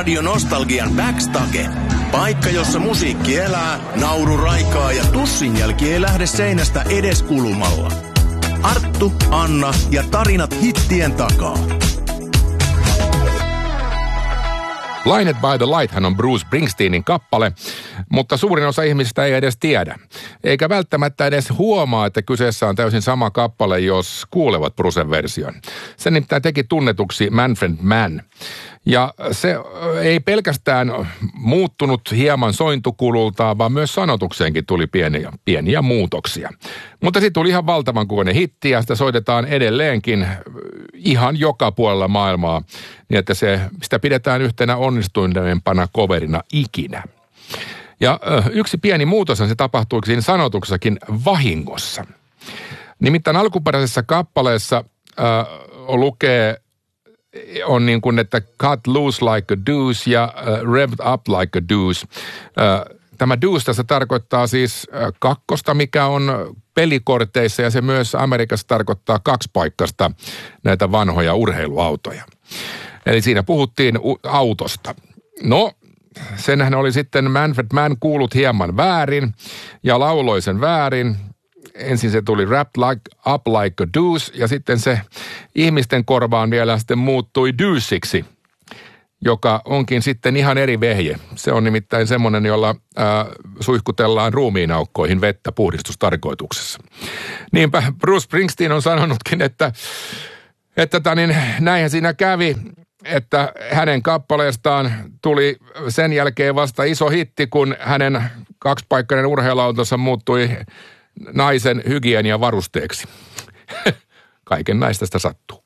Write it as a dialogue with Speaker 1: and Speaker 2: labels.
Speaker 1: Radio Nostalgian Backstage. Paikka, jossa musiikki elää, nauru raikaa ja tussin jälki ei lähde seinästä edes kulumalla. Arttu, Anna ja tarinat hittien takaa.
Speaker 2: Blinded by the Lighthan on Bruce Springsteenin kappale, mutta suurin osa ihmisistä ei edes tiedä. Eikä välttämättä edes huomaa, että kyseessä on täysin sama kappale, jos kuulevat Brucen version. Se nimittäin teki tunnetuksi Manfred Mann. Ja se ei pelkästään muuttunut hieman sointukulultaan, vaan myös sanotukseenkin tuli pieniä muutoksia. Mutta sitten tuli ihan valtavan kokoinen hitti ja sitä soitetaan edelleenkin ihan joka puolella maailmaa, niin että sitä pidetään yhtenä onnistuneempana coverina ikinä. Ja yksi pieni muutos se tapahtui siinä sanotuksessakin vahingossa. Nimittäin alkuperäisessä kappaleessa lukee, on niin kuin, että cut loose like a deuce ja revved up like a deuce. Tämä deuce tässä tarkoittaa siis kakkosta, mikä on pelikorteissa ja se myös Amerikassa tarkoittaa kaksipaikkasta näitä vanhoja urheiluautoja. Eli siinä puhuttiin autosta. No, senhän oli sitten Manfred Mann kuullut hieman väärin ja lauloi sen väärin. Ensin se tuli wrapped up like a deuce ja sitten se ihmisten korvaan vielä sitten muuttui deuceiksi, joka onkin sitten ihan eri vehje. Se on nimittäin semmoinen, jolla suihkutellaan ruumiinaukkoihin vettä puhdistustarkoituksessa. Niinpä Bruce Springsteen on sanonutkin, että näinhän siinä kävi, että hänen kappaleestaan tuli sen jälkeen vasta iso hitti, kun hänen kaksipaikkainen urheiluautonsa muuttui naisen hygieniavarusteeksi. Kaiken näistä sitä sattuu.